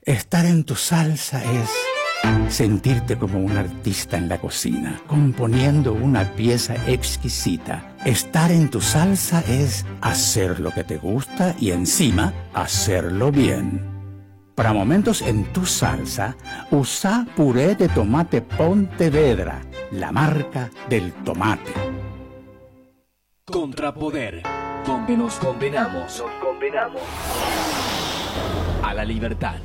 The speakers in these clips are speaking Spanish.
Estar en tu salsa es sentirte como un artista en la cocina, componiendo una pieza exquisita. Estar en tu salsa es hacer lo que te gusta y encima hacerlo bien. Para momentos en tu salsa, usa puré de tomate Pontevedra, la marca del tomate. Contrapoder, donde nos condenamos a la libertad.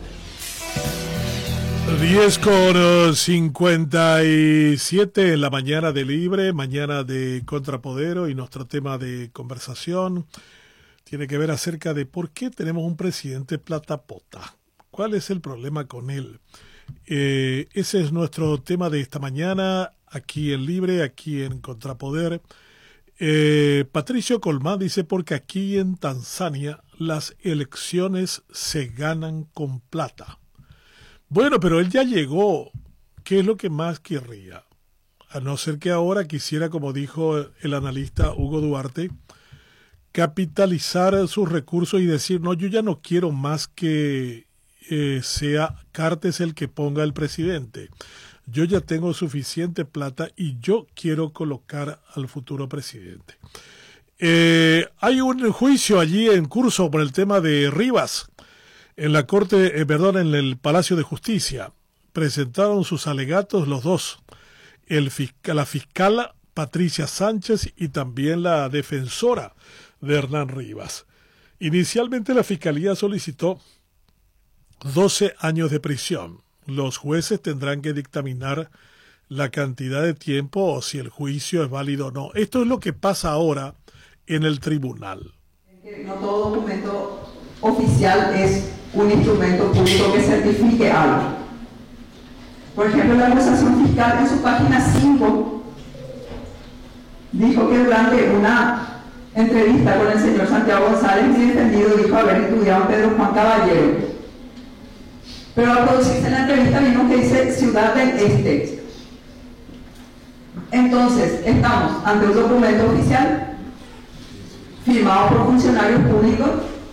10:57 en la mañana de Libre, mañana de Contrapoder, y nuestro tema de conversación tiene que ver acerca de por qué tenemos un presidente platapota. ¿Cuál es el problema con él? Ese es nuestro tema de esta mañana, aquí en Libre, aquí en Contrapoder. Patricio Colmán dice, porque aquí en Tanzania las elecciones se ganan con plata. Bueno, pero él ya llegó. ¿Qué es lo que más querría? A no ser que ahora quisiera, como dijo el analista Hugo Duarte, capitalizar sus recursos y decir, no, yo ya no quiero más que sea Cartes el que ponga el presidente. Yo ya tengo suficiente plata y yo quiero colocar al futuro presidente. Hay un juicio allí en curso por el tema de Rivas. En la Corte, en el Palacio de Justicia, presentaron sus alegatos los dos, la fiscal Patricia Sánchez y también la defensora de Hernán Rivas. Inicialmente la fiscalía solicitó 12 años de prisión. Los jueces tendrán que dictaminar la cantidad de tiempo o si el juicio es válido o no. Esto es lo que pasa ahora en el tribunal. No todo documento oficial es un instrumento público que certifique algo. Por ejemplo, la acusación fiscal en su página 5 dijo que durante una entrevista con el señor Santiago González, mi defendido dijo haber estudiado a Pedro Juan Caballero. Pero al producirse la entrevista vimos que dice Ciudad del Este. Entonces, estamos ante un documento oficial firmado por funcionarios públicos,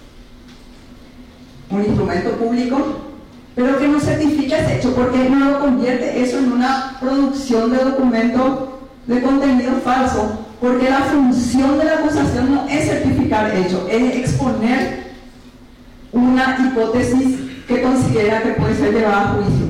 un instrumento público, pero que no certifica ese hecho, porque no lo convierte eso en una producción de documento de contenido falso, porque la función de la acusación no es certificar hecho, es exponer una hipótesis que considera que puede ser llevada a juicio.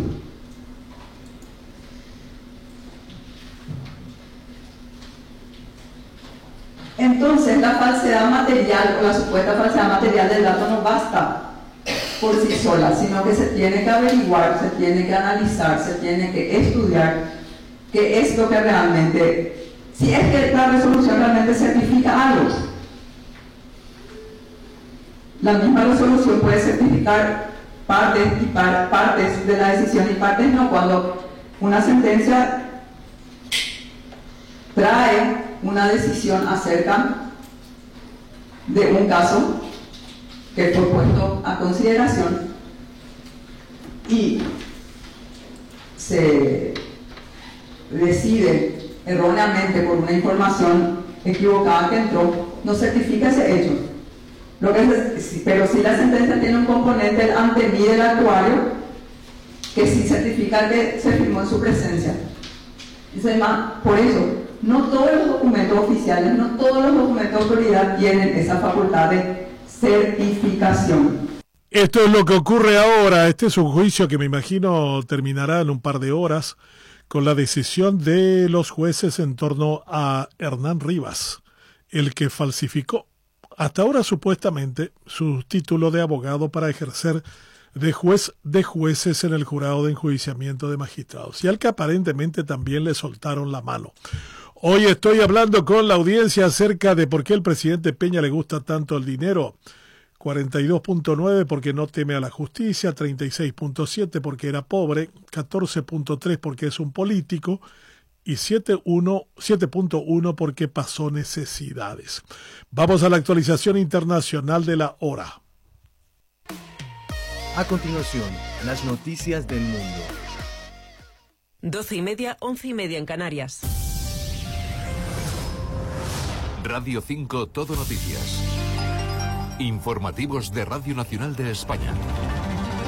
Entonces, la falsedad material o la supuesta falsedad material del dato no basta por sí sola, sino que se tiene que averiguar, se tiene que analizar, se tiene que estudiar qué es lo que realmente, si es que la resolución realmente certifica algo. La misma resolución puede certificar partes de la decisión y partes no. Cuando una sentencia trae una decisión acerca de un caso que fue puesto a consideración y se decide erróneamente por una información equivocada que entró, no certifica ese hecho. Pero si la sentencia tiene un componente ante mí del actuario que sí certifica que se firmó en su presencia. Por eso, no todos los documentos oficiales, no todos los documentos de autoridad tienen esa facultad de certificación. Esto es lo que ocurre ahora. Este es un juicio que me imagino terminará en un par de horas con la decisión de los jueces en torno a Hernán Rivas, el que falsificó hasta ahora supuestamente su título de abogado para ejercer de juez de jueces en el jurado de enjuiciamiento de magistrados, y al que aparentemente también le soltaron la mano. Hoy estoy hablando con la audiencia acerca de por qué el presidente Peña le gusta tanto el dinero. 42.9 porque no teme a la justicia, 36.7 porque era pobre, 14.3 porque es un político y 7.1 porque pasó necesidades. Vamos a la actualización internacional de la hora. A continuación, las noticias del mundo. 12:30, 11:30 en Canarias. Radio 5 Todo Noticias. Informativos de Radio Nacional de España.